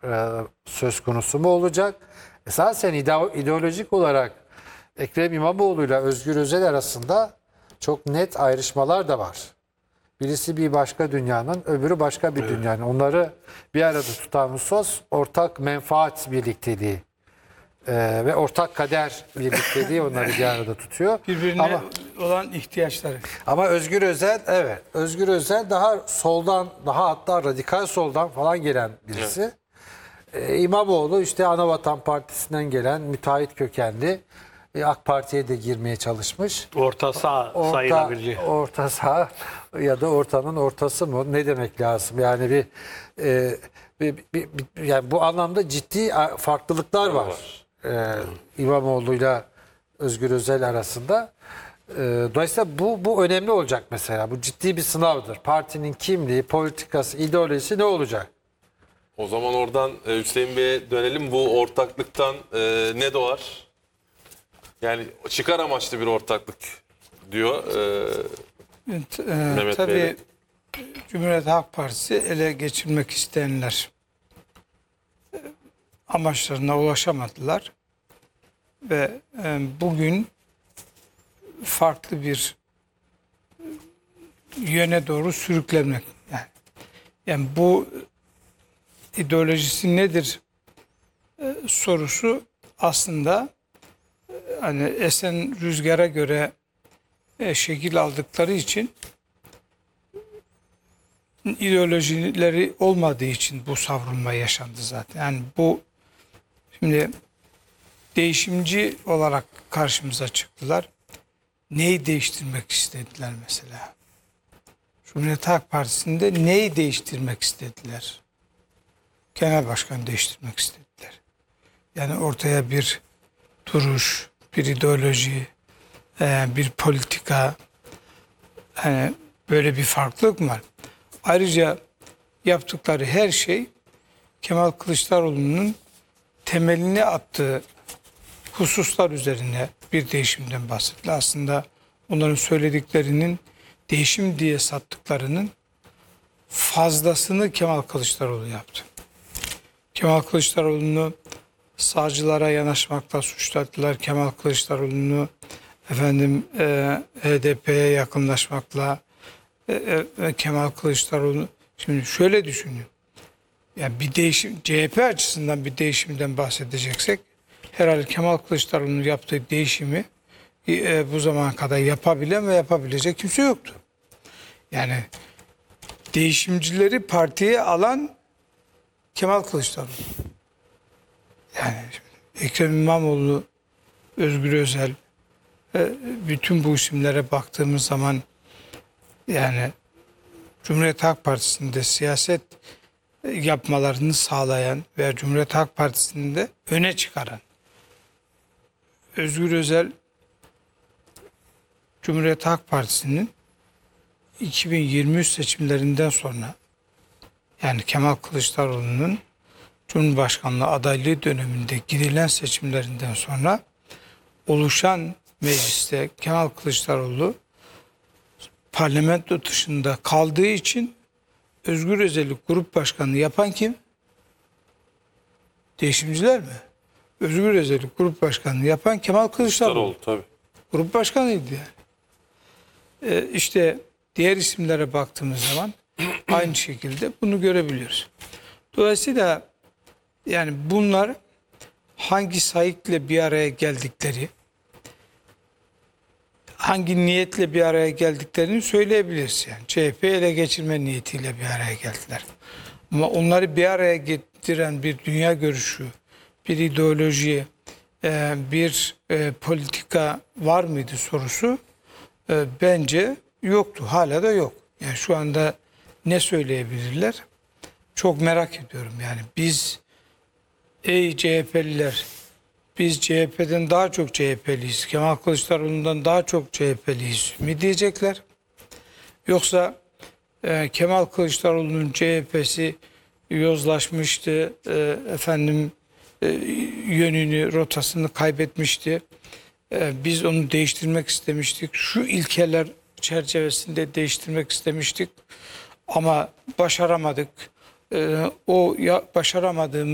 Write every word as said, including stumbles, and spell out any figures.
e, söz konusu mu olacak? Esasen ide- ideolojik olarak Ekrem İmamoğlu ile Özgür Özel arasında çok net ayrışmalar da var. Birisi bir başka dünyanın, öbürü başka bir Evet. dünyanın. Onları bir arada tutan husus ortak menfaat birlikteliği ee, ve ortak kader birlikteliği onları bir arada tutuyor. Birbirine Ama, olan ihtiyaçları. ama Özgür Özel, evet, Özgür Özel daha soldan, daha hatta radikal soldan falan gelen birisi. Ee, İmamoğlu işte Anavatan Partisi'nden gelen müteahhit kökenli, e, AK Parti'ye de girmeye çalışmış. Orta sağ Orta, sayılabilecek. orta sağ ya da ortanın ortası mı? Ne demek lazım? Yani bir, e, bir, bir- bir- yani bu anlamda ciddi farklılıklar var. E, İmamoğlu'yla Özgür Özel arasında. E, dolayısıyla bu bu önemli olacak mesela. Bu ciddi bir sınavdır. Partinin kimliği, politikası, ideolojisi ne olacak? O zaman oradan e, Hüseyin Bey'e dönelim. Bu ortaklıktan e, ne doğar? Yani çıkar amaçlı bir ortaklık diyor. E, Evet, e, Mehmet tabii Bey'le. Cumhuriyet Halk Partisi ele geçirmek isteyenler e, amaçlarına ulaşamadılar ve e, bugün farklı bir yöne doğru sürüklenmek yani. Yani bu ideolojisi nedir e, sorusu aslında e, hani esen rüzgara göre e, şekil aldıkları için ideolojileri olmadığı için bu savrulma yaşandı zaten. Yani bu şimdi değişimci olarak karşımıza çıktılar. Neyi değiştirmek istediler mesela? Cumhuriyet Halk Partisi'nde neyi değiştirmek istediler? Genel başkanı değiştirmek istediler. Yani ortaya bir duruş, bir ideoloji, e, bir politika, yani böyle bir farklılık mı var? Ayrıca yaptıkları her şey Kemal Kılıçdaroğlu'nun temelini attığı hususlar üzerine bir değişimden bahsetti. Aslında onların söylediklerinin değişim diye sattıklarının fazlasını Kemal Kılıçdaroğlu yaptı. Kemal Kılıçdaroğlu'nu sağcılara yanaşmakla suçladılar. Kemal Kılıçdaroğlu'nu efendim e, H D P'ye yakınlaşmakla e, e, Kemal Kılıçdaroğlu şimdi şöyle düşünün. Yani bir değişim C H P açısından bir değişimden bahsedeceksek herhalde Kemal Kılıçdaroğlu'nun yaptığı değişimi e, bu zamana kadar yapabilen ve yapabilecek kimse yoktu. Yani değişimcileri partiye alan Kemal Kılıçdaroğlu. Yani Ekrem İmamoğlu, Özgür Özel, e, bütün bu isimlere baktığımız zaman yani Cumhuriyet Halk Partisi'nde siyaset yapmalarını sağlayan ve Cumhuriyet Halk Partisi'ni de öne çıkaran Özgür Özel Cumhuriyet Halk Partisi'nin iki bin yirmi üç seçimlerinden sonra yani Kemal Kılıçdaroğlu'nun Cumhurbaşkanlığı adaylığı döneminde girilen seçimlerinden sonra oluşan mecliste Kemal Kılıçdaroğlu parlamento dışında kaldığı için Özgür Özel'i grup başkanı yapan kim? Değişimciler mi? Özgür Özel'i grup başkanı yapan Kemal Kılıçdaroğlu. Kılıçdaroğlu tabii. Grup başkanıydı yani. Ee, işte diğer isimlere baktığımız zaman aynı şekilde bunu görebiliyoruz. Dolayısıyla yani bunlar hangi saikle bir araya geldikleri, hangi niyetle bir araya geldiklerini söyleyebiliriz. Yani C H P ele geçirme niyetiyle bir araya geldiler. Ama onları bir araya getiren bir dünya görüşü, bir ideoloji, e, bir e, politika var mıydı sorusu e, bence yoktu. Hala da yok. Yani şu anda ne söyleyebilirler? Çok merak ediyorum. Yani biz ey C H P'liler, biz C H P'den daha çok C H P'liyiz, Kemal Kılıçdaroğlu'ndan daha çok C H P'liyiz mi diyecekler? Yoksa e, Kemal Kılıçdaroğlu'nun C H P'si yozlaşmıştı, e, efendim e, yönünü, rotasını kaybetmişti. E, biz onu değiştirmek istemiştik. Şu ilkeler çerçevesinde değiştirmek istemiştik ama başaramadık. E, o ya, başaramadığımız